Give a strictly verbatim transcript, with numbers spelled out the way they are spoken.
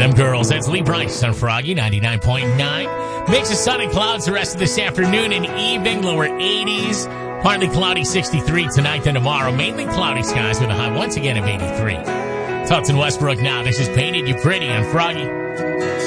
them girls. That's Lee Bryce on Froggy ninety-nine point nine. Mix of sun and clouds the rest of this afternoon and evening. Lower eighties. Partly cloudy sixty-three tonight and tomorrow. Mainly cloudy skies with a high once again of eighty-three. Thoughts in Westbrook now. This is Painted You Pretty on Froggy.